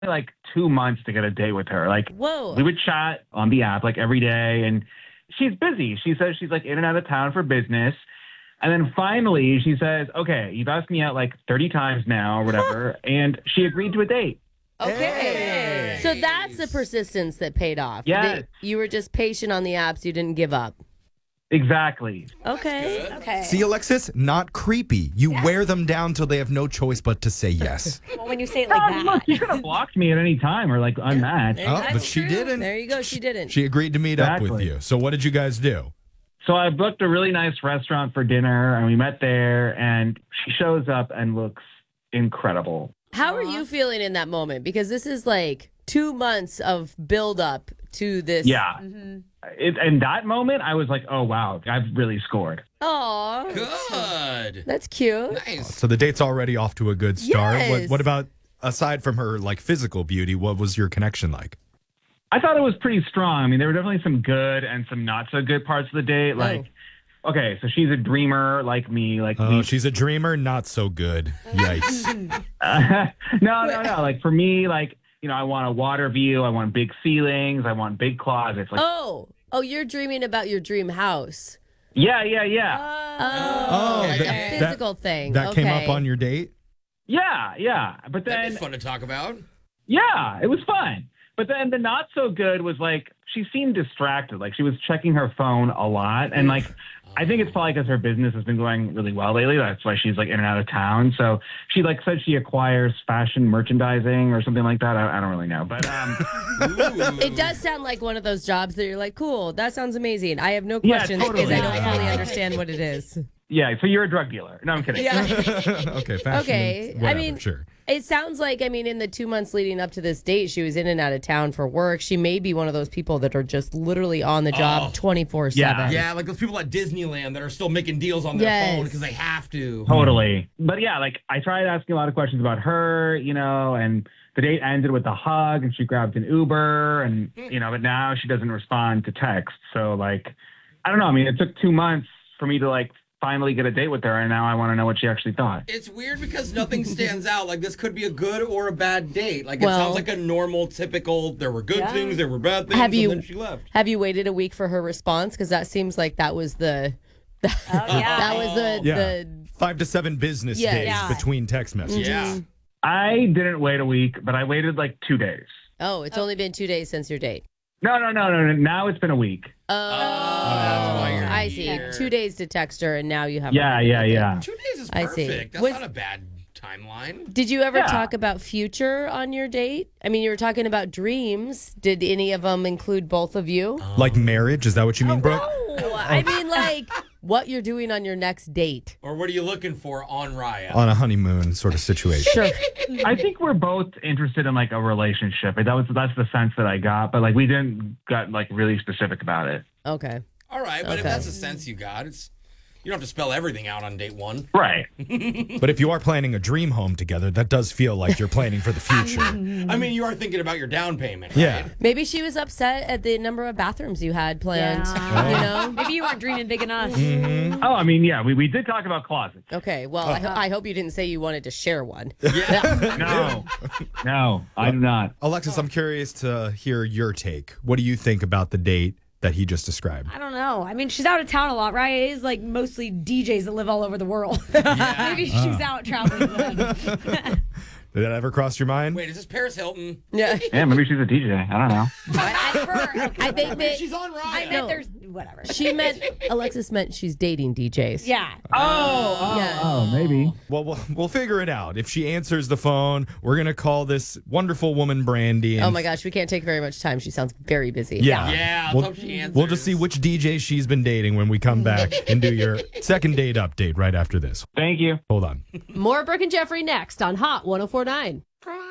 like 2 months to get a date with her. Like, Whoa. we would chat on the app like every day, and she's busy. She says she's like in and out of town for business. And then finally she says, okay, you've asked me out like 30 times now or whatever. And she agreed to a date. Okay. Hey. So that's the persistence that paid off. Yes. You were just patient on the apps. You didn't give up. Exactly. Okay. Okay. See, Alexis, not creepy. You wear them down till they have no choice but to say yes. Well, when you say it like that. Look, you could have blocked me at any time or like unmatched. Oh, but she didn't. There you go. She didn't. She agreed to meet up with Exactly. you. So what did you guys do? So I booked a really nice restaurant for dinner and we met there, and she shows up and looks incredible. How are you feeling in that moment? Because this is like 2 months of build up to this. Yeah. In that moment, I was like, oh, wow, I've really scored. Aw. Good. That's cute. Nice. So the date's already off to a good start. Yes. What about, aside from her like physical beauty, what was your connection like? I thought it was pretty strong. I mean, there were definitely some good and some not so good parts of the date. Like, okay, so she's a dreamer like me. Like, Oh, she's a dreamer, not so good. Yikes. no. Like, for me, like, you know, I want a water view. I want big ceilings. I want big closets. Like, Oh, you're dreaming about your dream house. yeah. Oh, Oh, like that- a physical thing. That came Okay. up on your date? Yeah. But That'd then, be fun to talk about. yeah, it was fun. But then the not so good was like, she seemed distracted. Like, she was checking her phone a lot. And like, I think it's probably because her business has been going really well lately. That's why she's like in and out of town. So she like said she acquires fashion merchandising or something like that. I don't really know. But It does sound like one of those jobs that you're like, cool, that sounds amazing. I have no Yeah, questions because totally. I don't fully understand what it is. yeah, so you're a drug dealer. No, I'm kidding. Yeah. Okay, fashion. Okay. Whatever, I mean, sure. It sounds like, I mean, in the 2 months leading up to this date, she was in and out of town for work. She may be one of those people that are just literally on the job 24/7. Yeah, like those people at Disneyland that are still making deals on their Yes. phone because they have to. Totally. But yeah, like I tried asking a lot of questions about her, you know, and the date ended with a hug and she grabbed an Uber and, you know, but now she doesn't respond to text. So like, I don't know. I mean, it took 2 months for me to like finally get a date with her. And now I want to know what she actually thought. It's weird because nothing stands out. Like, this could be a good or a bad date. Like, it Well- sounds like a normal, typical, there were good things, there were bad things, Have you- and then she left. Have you waited a week for her response? Because that seems like that was the that was Yeah. the 5 to 7 business Yeah. days Yeah. between text messages. Yeah. I didn't wait a week, but I waited like 2 days. Oh, it's only been 2 days since your date. No. Now it's been a week. Oh, that's why you're I see. here. 2 days to text her, and now you have. Yeah. 2 days is I see. perfect. That's Was- not a bad timeline. Did you ever Yeah. talk about future on your date? I mean, you were talking about dreams. Did any of them include both of you? Like marriage? Is that what you mean, Brooke? No, I mean like what you're doing on your next date. Or what are you looking for on Raya? On a honeymoon sort of situation. Sure. I think we're both interested in like a relationship. That's the sense that I got, but like we didn't got like really specific about it. Okay. All right, but if Okay. that's the sense you got, you don't have to spell everything out on date one. Right. But if you are planning a dream home together, that does feel like you're planning for the future. I mean, you are thinking about your down payment, Yeah. right? Maybe she was upset at the number of bathrooms you had planned. Yeah. You know? Maybe you weren't dreaming big enough. Oh, I mean, yeah, we did talk about closets. Okay. Well, I hope you didn't say you wanted to share one. No, I do not. Alexis, I'm curious to hear your take. What do you think about the date that he just described? I don't know. I mean, she's out of town a lot, right? It is like mostly DJs that live all over the world. Maybe she's out traveling. Then. Did that ever cross your mind? Wait, is this Paris Hilton? Yeah. Yeah, maybe she's a DJ. I don't know. I think that She's on Raya. I bet there's whatever. she meant Alexis meant she's dating DJs. Yeah. Oh, maybe. Well, we'll figure it out. If she answers the phone, we're going to call this wonderful woman Brandy. And Oh my gosh, we can't take very much time. She sounds very busy. Yeah. Yeah, let's We'll, hope she answers. we'll just see which DJ she's been dating when we come back and do your second date update right after this. Thank you. Hold on. More Brooke and Jeffrey next on Hot 104.9.